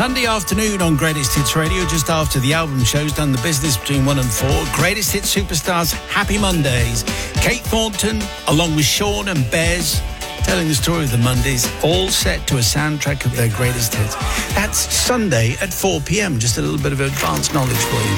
Sunday afternoon on Greatest Hits Radio, just after the album show's done the business between 1 and 4. Greatest Hits superstars, Happy Mondays. Kate Thornton, along with Sean and Bez, telling the story of the Mondays, all set to a soundtrack of their greatest hits. That's Sunday at 4 p.m. Just a little bit of advanced knowledge for you.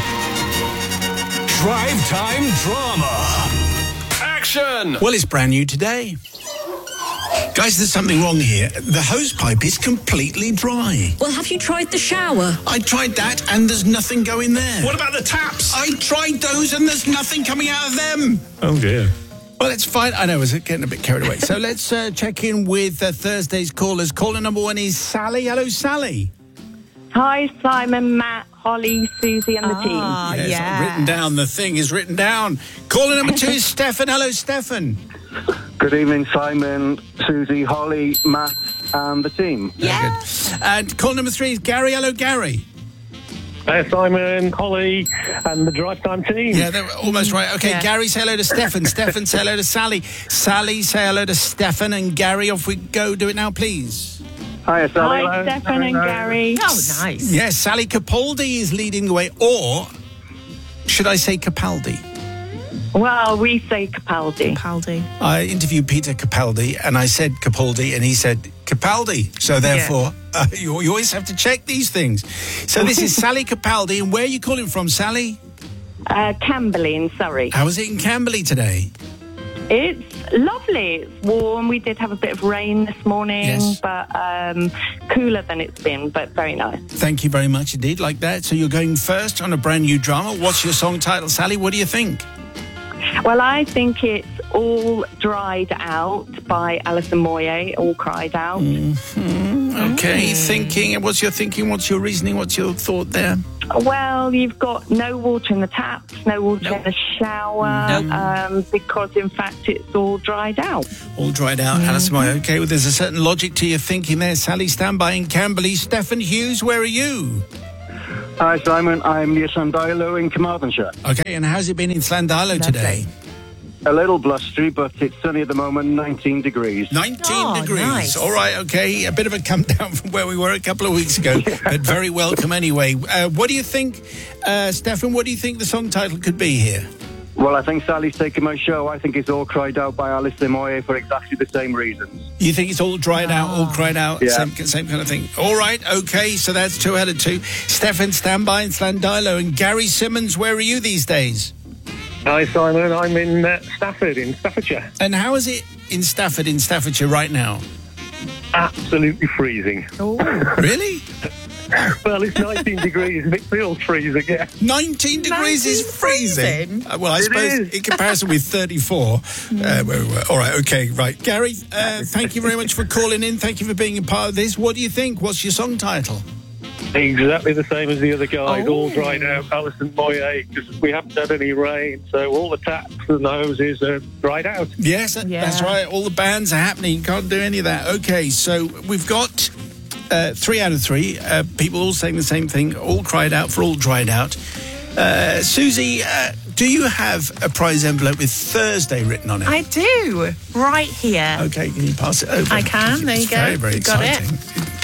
Drive Time Drama. Action! Well, it's brand new today. Guys, there's something wrong here. The hose pipe is completely dry. Well, have you tried the shower? I tried that and there's nothing going there. What about the taps? I tried those and there's nothing coming out of them. Oh, dear. Well, it's fine. I know, I was getting a bit carried away. So let's check in with Thursday's callers. Caller number 1 is Sally. Hello, Sally. Hi, Simon, Matt, Holly, Susie and the team. Yes. Written down. The thing is written down. Caller number 2 is Stefan. Hello, Stefan. Good evening, Simon, Susie, Holly, Matt, and the team. Yeah. Good. And call number 3 is Gary. Hello, Gary. Hi, Simon, Holly, and the Drive Time team. Yeah, they're almost right. Okay, Gary, say hello to Stefan. Stefan, say hello to Sally. Sally, say hello to Stefan. And Gary, off we go. Do it now, please. Hi, Sally. Hi, Stefan and Gary. Oh, nice. Yes, Sally Capaldi is leading the way. Or should I say Capaldi? Well, we say Capaldi. I interviewed Peter Capaldi, and I said Capaldi, and he said Capaldi. So therefore, you always have to check these things. So this is Sally Capaldi, and where are you calling from, Sally? Camberley in Surrey. How was it in Camberley today? It's lovely. It's warm. We did have a bit of rain this morning, but cooler than it's been, but very nice. Thank you very much indeed, like that. So you're going first on a brand new drama. What's your song title, Sally? What do you think? Well, I think it's All Dried Out by Alison Moyet, All Cried Out. Okay, thinking. What's your thinking? What's your reasoning? What's your thought there? Well, you've got no water in the taps, no water in the shower, because, in fact, it's all dried out. All dried out, Alison Moyet. Okay, well, there's a certain logic to your thinking there. Sally, stand by in Camberley. Stefan Hughes, where are you? Hi, Simon. I'm near Llandilo in Carmarthenshire. Okay, and how's it been in Llandilo today? A little blustery, but it's sunny at the moment, 19 degrees. 19 degrees. Nice. All right, okay. A bit of a come down from where we were a couple of weeks ago, but very welcome anyway. What do you think, Stefan, what do you think the song title could be here? Well, I think Sally's taking my show. I think it's All Cried Out by Alison Moyet for exactly the same reasons. You think it's all dried out, all cried out, Yeah. same kind of thing. All right, okay, so that's 2 out of 2. Stefan, stand by in Llandilo. And Gary Simmons, where are you these days? Hi, Simon. I'm in Stafford, in Staffordshire. And how is it in Staffordshire right now? Absolutely freezing. Oh, Really? Well, it's 19 degrees and it feels freezing, yeah. 19 degrees is freezing. Well, I suppose is. in comparison with 34, where we were. All right, okay, right. Gary, thank you very much for calling in. Thank you for being a part of this. What do you think? What's your song title? Exactly the same as the other guys, all dried out, Alison Moyet, because we haven't had any rain, so all the taps and the hoses are dried out. Yes, that's right. All the bands are happening. You can't do any of that. Okay, so we've got 3 out of 3. People all saying the same thing, all cried out for all dried out. Susie, do you have a prize envelope with Thursday written on it? I do. Right here. Okay, can you pass it over? I can. There you go. Very, very You got exciting.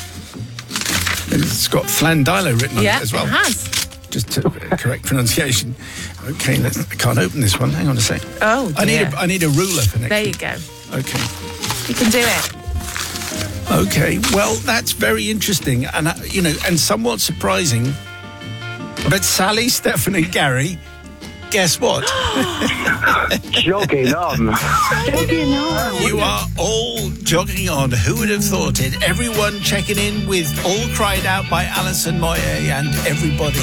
And it's got Llandilo written on it as well. It has. Just to correct pronunciation. Okay, I can't open this one. Hang on a sec. Oh, dear. I need a ruler for next There you week. go. Okay. You can do it. Okay, well, that's very interesting and, and somewhat surprising. But Sally, Stefan and Gary, guess what? Jogging on. You are all jogging on. Who would have thought it? Everyone checking in with All Cried Out by Alison Moyet and everybody.